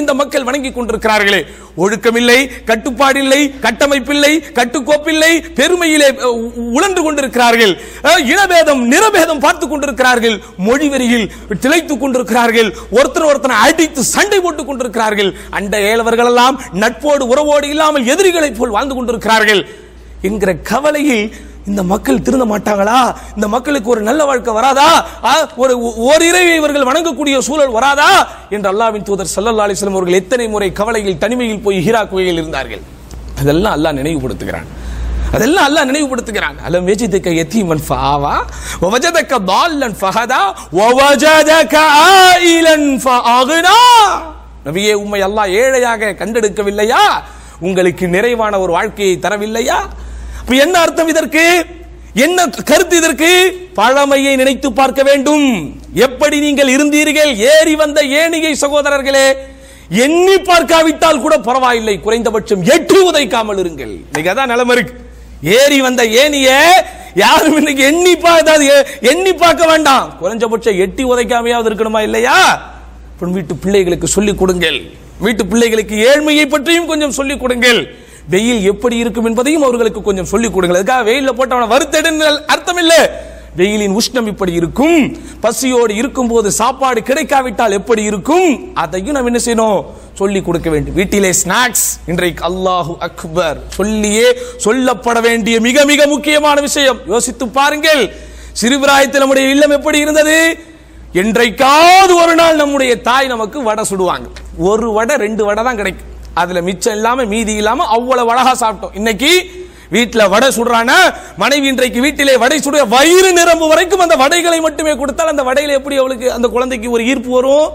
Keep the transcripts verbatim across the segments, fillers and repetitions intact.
இந்த மக்கள் வணங்கி கொண்டிருக்கிறார்களே, ஒழுக்கமில்லை, கட்டுப்பாடில்லை, கட்டமைப்பில்லை, கட்டுக்கோப்பில்லை, பெருமையிலே உழன்று கொண்டிருக்கிறார்கள், இனபேதம் நிறபேதம் பார்த்துக் கொண்டிருக்கிறார்கள், மொழி வெறியில் திளைத்துக் கொண்டிருக்கிறார்கள், ஒருத்தர் ஒருத்தனை அடித்து சண்டை போட்டுக் கொண்டிருக்கிறார்கள், அண்ட ஏழவர்கள் எல்லாம் நட்போடு உறவோடு இல்லாமல் எதிரிகளை போல் வாழ்ந்து கொண்டிருக்கிறார்கள் என்கிற கவலையில் இந்த மக்கள் திருந்த மாட்டாங்களா? இந்த மக்களுக்கு ஒரு நல்ல வாழ்க்கை வராதா? ஒரு ஓரிரைவை இவர்கள் வணங்கக்கூடிய சூழல் வராதா என்று அல்லாஹ்வின் தூதர் ஸல்லல்லாஹு அலைஹி வஸல்லம் அவர்கள் எத்தனை முறை கவலையில் தனிமையில் போய் ஹிரா குகையில் இருந்தார்கள். அதெல்லாம் அல்லாஹ் நினைவுபடுத்துகிறான். அதெல்லாம் அல்லாஹ் நினைவுபடுத்துகிறான். அலம் யஜிதக யதீமன் ஃபஆவா வவஜதக ضالன் ஃபஹதா வவஜதக ஆயிலன் ஃபஅக்னா. நபியே, உம்மை அல்லாஹ் ஏழையாக கண்டெடுக்கவில்லையா? உங்களுக்கு நிறைவான ஒரு வாழ்க்கையை தரவில்லையா? என்ன அர்த்தம் இதற்கு? என்ன கருத்து இதற்கு? பழமையை நினைத்து பார்க்க வேண்டும். எப்படி நீங்கள் இருந்தீர்கள்? ஏறி வந்த ஏணியை சகோதரர்களே எண்ணி பார்க்காவிட்டால் கூட பரவாயில்லை, குறைந்தபட்சம் எட்டி உதைக்காமல் இருங்கள். இன்னைக்கு அதான் நிலைமை இருக்கு. ஏறி வந்த ஏணிய யாரும் இன்னைக்கு எண்ணி பார்க்க எண்ணி பார்க்க வேண்டாம், குறைஞ்சபட்சம் எட்டி உதைக்காமையாவது இருக்கணுமா இல்லையா? வீட்டு பிள்ளைகளுக்கு சொல்லிக் கொடுங்கள். வீட்டு பிள்ளைகளுக்கு ஏழ்மையை பற்றியும் கொஞ்சம் சொல்லிக் கொடுங்கள். வெயில் எப்படி இருக்கும் என்பதையும் அவர்களுக்கு கொஞ்சம் சொல்லிக் கொடுங்கள். அதுக்காக வெயில போட்டவன வருத்தெடுன்னு அர்த்தம் இல்லை. வெயிலின் உஷ்ணம் இப்படி இருக்கும், பசியோடு இருக்கும் போது சாப்பாடு கிடைக்காவிட்டால் எப்படி இருக்கும், அதையும் நாம் என்ன செய்யணும்? சொல்லிக் கொடுக்க வேண்டும். வீட்டிலே ஸ்நாக்ஸ் இன்றைக்கு அல்லாஹு அக்பர் சொல்லியே சொல்லப்பட வேண்டிய மிக மிக முக்கியமான விஷயம். யோசித்து பாருங்கள், சிறுபிராயத்தில் நம்முடைய இல்லம் எப்படி இருந்தது? என்றைக்காவது ஒரு நாள் நம்முடைய தாய் நமக்கு வடை சுடுவாங்க. ஒரு வடை ரெண்டு வடை தான் கிடைக்கும், அதுல மிச்சம் இல்லாம மீதி இல்லாம அவ்வளவு அழகா சாப்பிட்டோம். இன்னைக்கு வீட்டுல வடை சுடுறான மனைவி இன்றைக்கு வீட்டிலே வடை சுட வயிறு நிரம்பு வரைக்கும் அந்த வடைகளை மட்டுமே கொடுத்தால் அந்த வடையில எப்படி அவளுக்கு அந்த குழந்தைக்கு ஒரு ஈர்ப்பு வரும்?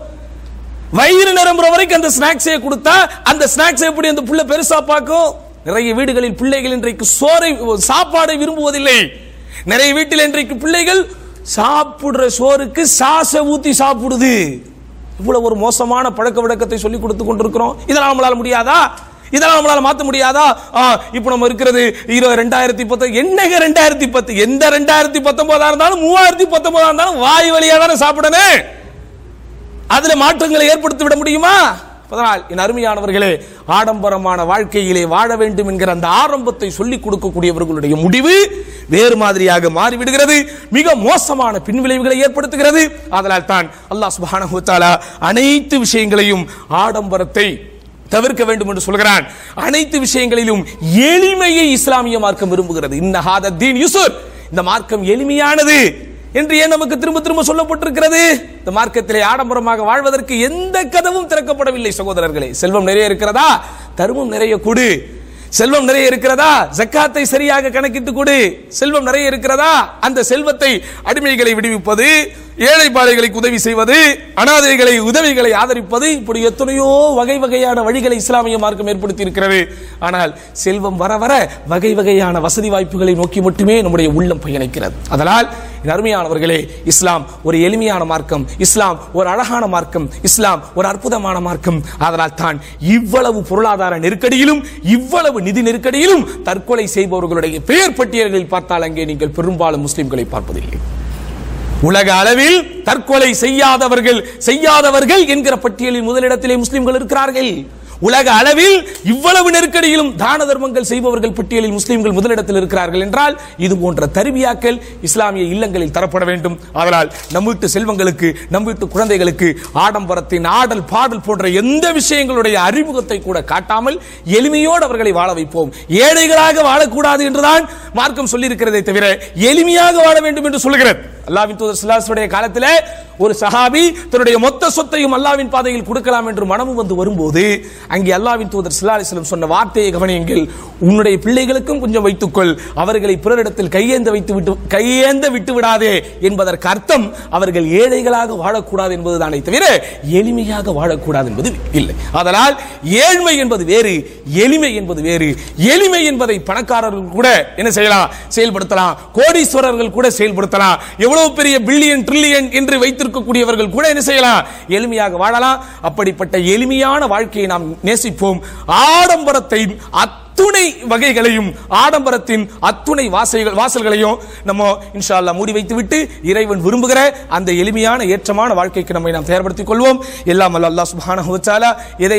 வயிறு நிரம்புற வரைக்கும் அந்த ஸ்நாக்ஸை கொடுத்தா அந்த ஸ்நாக்ஸ் எப்படி அந்த புள்ள பெருசா பார்க்கும்? நிறைய வீடுகளில் பிள்ளைகள் இன்றைக்கு சோறை சாப்பாடை விரும்புவதில்லை. நிறைய வீட்டில் இன்றைக்கு பிள்ளைகள் சாப்பிடுற சோறுக்கு சாச ஊத்தி சாப்பிடுது. இவ்வளவு ஒரு மோசமான பழக்க வழக்கத்தை சொல்லிக் கொடுத்து கொண்டிருக்கிறோம். இதெல்லாம் நம்மளால முடியாதா? இதெல்லாம் நம்மளால மாத்த முடியாதா? இப்ப நம்ம இருக்கிறது ரெண்டாயிரத்தி பத்து என்னங்க ரெண்டாயிரத்தி பத்து எந்த ரெண்டாயிரத்தி பத்தொன்பதா இருந்தாலும் மூவாயிரத்தி பத்தொன்பதா இருந்தாலும் வாய் வழியா தானே சாப்பிடணும். அதுல மாற்றங்களை ஏற்படுத்தி விட முடியுமா? அதனால் என் அருமையானவர்களே, ஆடம்பரமான வாழ்க்கையிலே வாழ வேண்டும் என்கிற அந்த ஆரம்பத்தை சொல்லிக் கொடுக்கக்கூடியவர்களுடைய முடிவு வேறு மாதிரியாக மாறிவிடுகிறது, மிக மோசமான பின்விளைவுகளை ஏற்படுத்துகிறது. அதனால் தான் அல்லாஹ் சுப்ஹானஹு வ தஆலா அனைத்து விஷயங்களையும் ஆடம்பரத்தை தவிர்க்க வேண்டும் என்று சொல்கிறான். அனைத்து விஷயங்களிலும் எளிமையை இஸ்லாமிய மார்க்கம் விரும்புகிறது. இன்ன ஹாதா தீன் யுஸ்ர், இந்த மார்க்கம் எளிமையானது என்று ஏன் நமக்கு திரும்ப திரும்ப சொல்லப்பட்டிருக்கிறது? இந்த மார்க்கத்திலே ஆடம்பரமாக வாழ்வதற்கு எந்த கதவும் திறக்கப்படவில்லை சகோதரர்களே. செல்வம் நிறைய இருக்கிறதா? தர்மம் நிறைய கொடு. செல்வம் நிறைய இருக்கிறதா? ஜக்காத்தை சரியாக கணக்கிட்டு கொடு. செல்வம் நிறைய இருக்கிறதா? அந்த செல்வத்தை அடிமைகளை விடுவிப்பது, ஏழை பாழைகளுக்கு உதவி செய்வது, அனாதைகளை உதவிகளை ஆதரிப்பது, இப்படி எத்தனையோ வகை வகையான வழிகளை இஸ்லாமிய மார்க்கம் ஏற்படுத்தி இருக்கிறது. ஆனால் செல்வம் வர வர வகை வகையான வசதி வாய்ப்புகளை நோக்கி மட்டுமே நம்முடைய உள்ளம் பயணிக்கிறது. அதனால் அருமையானவர்களே, இஸ்லாம் ஒரு எளிமையான மார்க்கம், இஸ்லாம் ஒரு அழகான மார்க்கம், இஸ்லாம் ஒரு அற்புதமான மார்க்கம். அதனால் தான் இவ்வளவு பொருளாதார நெருக்கடியிலும் இவ்வளவு நிதி நெருக்கடியிலும் தற்கொலை செய்பவர்களுடைய பெயர் பட்டியல்களில் பார்த்தால் அங்கே நீங்கள் பெரும்பாலும் முஸ்லிம்களை பார்ப்பதில்லை. உலக அளவில் தற்கொலை செய்யாதவர்கள் செய்யாதவர்கள் என்கிற பட்டியலில் முதலிடத்திலே முஸ்லிம்கள் இருக்கிறார்கள். உலக அளவில் இவ்வளவு நெருக்கடியிலும் தான தர்மங்கள் செய்பவர்கள் பட்டியலில் முஸ்லிம்கள் முதலிடத்தில் இருக்கிறார்கள் என்றால் இது போன்ற தர்பியாக்கள் இஸ்லாமிய இல்லங்களில் தரப்பட வேண்டும். அதனால் நம் வீட்டு செல்வங்களுக்கு, நம் வீட்டு குழந்தைகளுக்கு ஆடம்பரத்தின் ஆடல் பாடல் போன்ற எந்த விஷயங்களுடைய அறிமுகத்தை கூட காட்டாமல் எளிமையோடு அவர்களை வாழ வைப்போம். ஏழைகளாக வாழக்கூடாது என்றுதான் மார்க்கம் சொல்லி இருக்கிறதே தவிர எளிமையாக வாழ வேண்டும் என்று சொல்கிறது. அல்லாஹ்வின் தூதர் ஸல்லல்லாஹு அலைஹி வஸல்லம் காலத்திலே ஒரு சஹாபி தன்னுடைய மொத்த சொத்தையும் அல்லாஹ்வின் பாதையில் கொடுக்கலாம் என்று மனமும் வந்து வரும்போது அங்கே அல்லாஹ்வின் தூதர் ஸல்லல்லாஹு அலைஹி வஸல்லம் சொன்ன வார்த்தையை கவனியுங்கள். உன்னுடைய பிள்ளைகளுக்கும் கொஞ்சம் வைத்துக்கொள், அவர்களை பிறரிடத்தில் கையேந்த வைத்து விட்டு கையேந்த விட்டு விடாதே என்பதற்கு அர்த்தம் அவர்கள் ஏழைகளாக வாழக்கூடாது என்பதுதானே தவிர எளிமையாக வாழக்கூடாது என்பது இல்லை. அதனால் ஏழ்மை என்பது வேறு, எளிமை என்பது வேறு. எளிமை என்பதை பணக்காரர்கள் கூட என்ன செய்யலாம்? செயல்படுத்தலாம். கோடீஸ்வரர்கள் கூட செயல்படுத்தலாம். எவ்வளவு பெரிய பில்லியன் ட்ரில்லியன் என்று வைத்திருக்கக்கூடியவர்கள் கூட என்ன செய்யலாம்? எளிமையாக வாழலாம். அப்படிப்பட்ட எளிமையான வாழ்க்கையை நாம் நேசிப்போம். ஆடம்பரத்தை அத்துணை வகைகளையும், ஆடம்பரத்தின் அத்துணை வாசல்கள் வாசல்களையும் நம்ம இன்ஷா அல்லாஹ் மூடி வைத்துவிட்டு இறைவன் விரும்புகிற அந்த எளிமையான ஏற்றமான வாழ்க்கைக்கு நம்மை நாம் தயார்படுத்திக் கொள்வோம். எல்லாம் அல்லாஹ் சுப்ஹானஹு வ தஆலா எதை